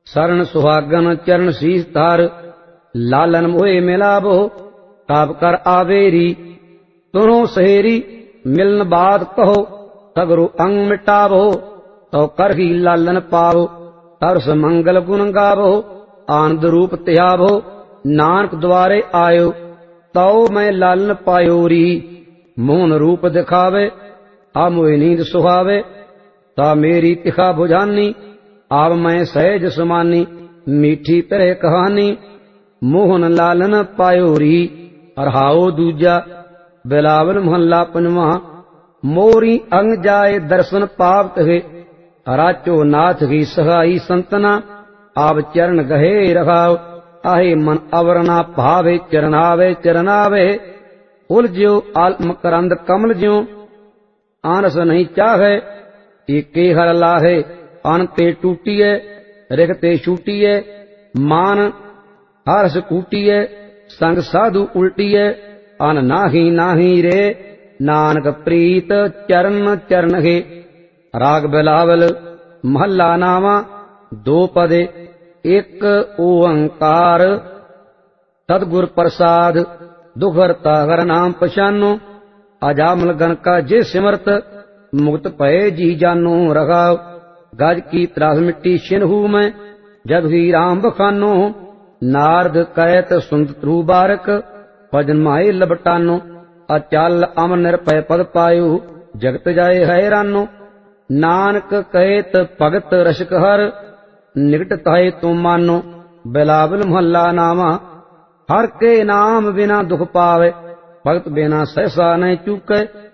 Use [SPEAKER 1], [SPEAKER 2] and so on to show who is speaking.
[SPEAKER 1] सरन सुहागन चरण शीस तार, लालन मोहे मिलाबो ताप कर आवेरी। तुनो सहेरी मिलन बात कहो, सगरु अंग मिटावो तो कर ही लालन पावो। तरस मंगल गुण गावो आनंद रूप त्यावो, नानक द्वारे आयो तो मैं लालन पायोरी। मोहन रूप दिखावे आ मोहे नींद सुहावे, ता मेरी तिखा बुझानी आव मैं सहज सुमानी। मीठी तरह कहानी मोहन लालन पायोरी। रहाओ दूजा बिलावल महला पंजवा। मोरी अंग जाए दर्शन पावत है, राचो नाथ की सहाई संतना। आव चरण गहे रखाओ, आहे मन अवरना भावे। चरनावे चरनावे उलझ्यो आत्म करंद कमल ज्यो। आनस नहीं चाहे एके हर लाहे, अनते टूटिए रिखते छूटिए। मान हर्ष कूटिए संग साधु उल्टिए, अन नाही नाही रे नानक प्रीत चरण चरण है। राग बिलावल महला नावा दो पदे, एक ओंकार सतगुर प्रसाद। दुखरता हर नाम पछानो, अजामल गण का जे सिमरत। मुक्त भये जी जानो रखाओ, गज की त्रास मिट्टी छिन्हू में जब ही राम बखानो। नारद कैत सुंदत रू बारक, भजन माए लबटानो। अचल अमर निरभय पद पायो, जगत जाए हैरानो। नानक कैत भगत रसिक हर, निकट ताए तुम मानो। बिलावल महला नामा हर के नाम बिना दुख पावे, भगत बिना सहसा नहीं चूके।